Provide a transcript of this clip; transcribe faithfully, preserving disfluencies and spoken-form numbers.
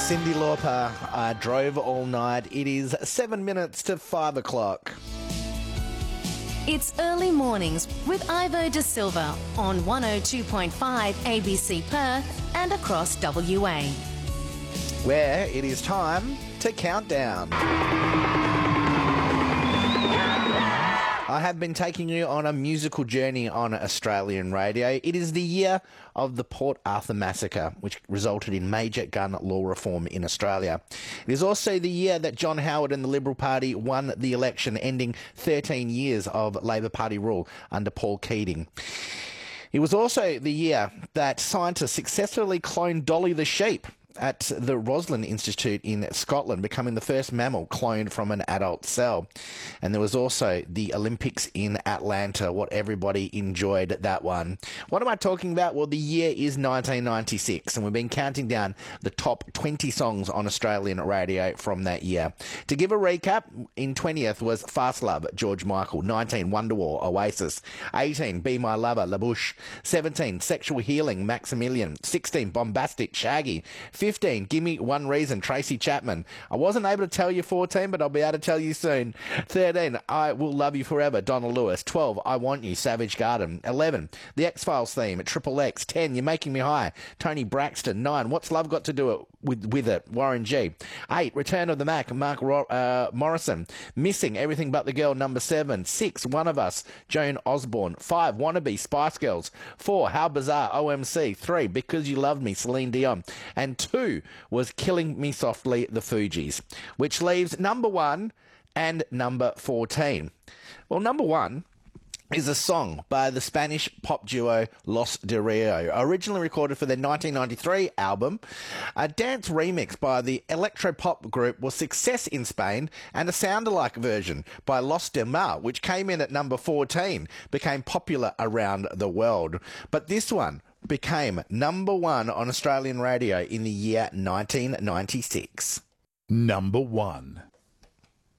Cyndi Lauper uh, drove all night. It is seven minutes to five o'clock. It's early mornings with Ivo De Silva on one oh two point five A B C Perth and across W A. Where it is time to count down. I have been taking you on a musical journey on Australian radio. It is the year of the Port Arthur Massacre, which resulted in major gun law reform in Australia. It is also the year that John Howard and the Liberal Party won the election, ending thirteen years of Labor Party rule under Paul Keating. It was also the year that scientists successfully cloned Dolly the sheep at the Roslin Institute in Scotland, becoming the first mammal cloned from an adult cell. And there was also the Olympics in Atlanta, what everybody enjoyed that one. What am I talking about? Well, the year is nineteen ninety-six, and we've been counting down the top twenty songs on Australian radio from that year. To give a recap, in twentieth was Fast Love, George Michael. nineteen, Wonderwall, Oasis. eighteen, Be My Lover, La Bouche. seventeen, Sexual Healing, Maximilian. sixteen, Bombastic, Shaggy. fifteen, Gimme One Reason, Tracy Chapman. I wasn't able to tell you fourteen, but I'll be able to tell you soon. thirteen, I Will Love You Forever, Donna Lewis. twelve, I Want You, Savage Garden. eleven, The X-Files theme, Triple X. ten, You're Making Me High, Tony Braxton. nine, What's Love Got to Do It with, with It, Warren G. eight, Return of the Mac, Mark Ro- uh, Morrison. Missing, Everything But the Girl, number seven. six, One of Us, Joan Osborne. five, Wannabe, Spice Girls. four, How Bizarre, O M C. three, Because You Loved Me, Celine Dion. And two was Killing Me Softly, the Fugees, which leaves number one and number fourteen. Well, number one is a song by the Spanish pop duo Los de Rio, originally recorded for their nineteen ninety-three album. A dance remix by the electro-pop group was success in Spain, and a sound-alike version by Los del Mar, which came in at number fourteen, became popular around the world. But this one became number one on Australian radio in the year nineteen ninety-six. Number one.